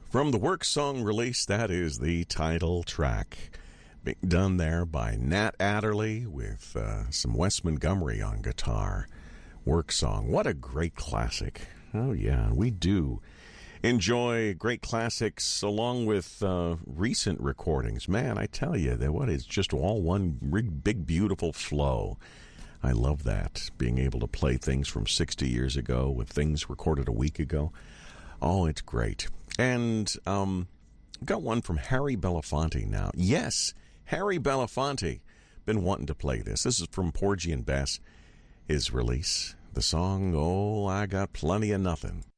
From the work song release, that is the title track. Being done there by Nat Adderley with some Wes Montgomery on guitar. Work song. What a great classic. Oh, yeah, we do enjoy great classics along with recent recordings. Man, I tell you, that what is just all one big, beautiful flow. I love that, being able to play things from 60 years ago with things recorded a week ago. Oh, it's great. And got one from Harry Belafonte now. Yes, Harry Belafonte. Been wanting to play this. This is from Porgy and Bess, his release. The song, Oh, I Got Plenty of Nothing.